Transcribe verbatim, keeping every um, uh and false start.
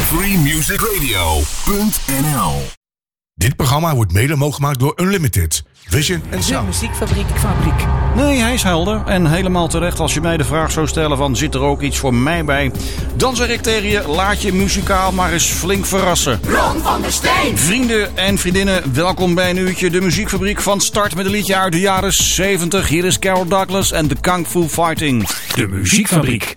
free music radio punt n l. Dit programma wordt mede mogelijk gemaakt door Unlimited, Vision en De Sound. muziekfabriek fabriek. Nee, hij is helder. En helemaal terecht als je mij de vraag zou stellen van... zit er ook iets voor mij bij? Dan zeg ik tegen je, laat je muzikaal maar eens flink verrassen. Ron van der Steen! Vrienden en vriendinnen, welkom bij een uurtje De Muziekfabriek van start met een liedje uit de jaren zeventig. Hier is Carol Douglas en The Kung Fu Fighting. De Muziekfabriek.